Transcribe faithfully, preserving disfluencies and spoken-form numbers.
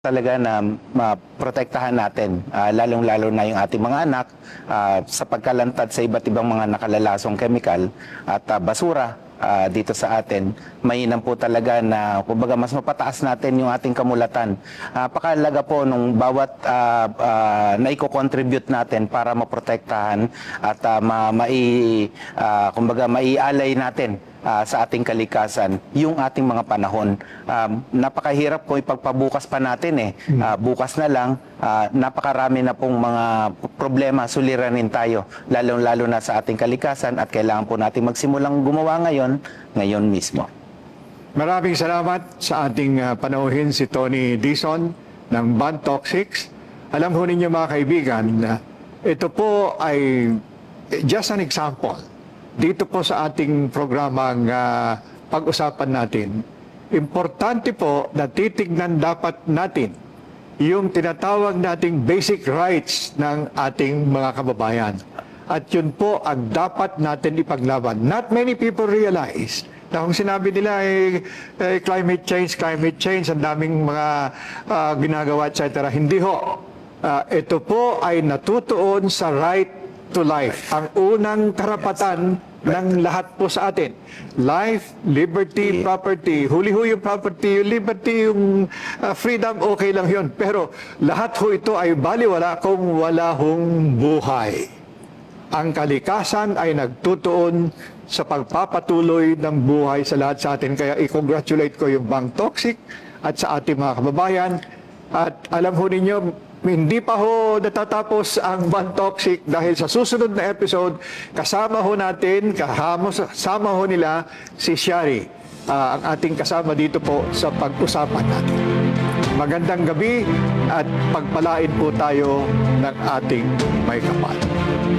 talaga na maprotektahan natin, uh, lalong-lalo na yung ating mga anak uh, sa pagkalantad sa iba't ibang mga nakalalasong kemikal at uh, basura uh, dito sa atin. Mainam po talaga na kumbaga mas mapataas natin yung ating kamulatan. Uh, pakalaga po nung bawat uh, uh, naiko-contribute natin para maprotektahan at uh, ma mai, uh, kumbaga maialay natin Uh, sa ating kalikasan, yung ating mga panahon. Um, napakahirap kung ipagpabukas pa natin eh. Uh, bukas na lang, uh, napakarami na pong mga problema, suliranin tayo, lalong-lalo na sa ating kalikasan at kailangan po natin magsimulang gumawa ngayon, ngayon mismo. Maraming salamat sa ating uh, panauhin si Tony Dizon ng Band Toxics. Alam ho ninyo mga kaibigan, na ito po ay just an example. Dito po sa ating programang uh, pag-usapan natin, importante po na titignan dapat natin yung tinatawag nating basic rights ng ating mga kababayan. At yun po ang dapat natin ipaglaban. Not many people realize na kung sinabi nila ay eh, eh, climate change, climate change, ang daming mga uh, ginagawa, et cetera. Hindi ho. Uh, ito po ay natutuon sa right to life. Ang unang karapatan ng lahat po sa atin. Life, liberty, property. Huli-ho yung property, yung liberty, yung uh, freedom, okay lang yun. Pero lahat ho ito ay baliwala kung wala hong buhay. Ang kalikasan ay nagtutuon sa pagpapatuloy ng buhay sa lahat sa atin. Kaya i-congratulate ko yung Bang Toxic at sa ating mga kababayan. At alam ho ninyo, hindi pa ho natatapos ang Band Toxic dahil sa susunod na episode, kasama ho natin, kasama ho nila si Shari, uh, ang ating kasama dito po sa pag-usapan natin. Magandang gabi at pagpalain po tayo ng ating may kapal.